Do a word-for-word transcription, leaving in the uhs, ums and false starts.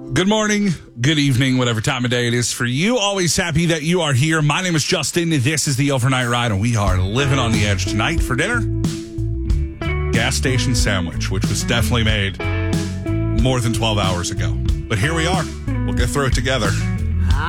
Good morning, good evening, whatever time of day it is for you. Always happy that you are here. My name is Justin. This is the Overnight Ride, and we are living on the edge tonight for dinner. Gas station sandwich, which was definitely made more than twelve hours ago. But here we are. We'll get through it together.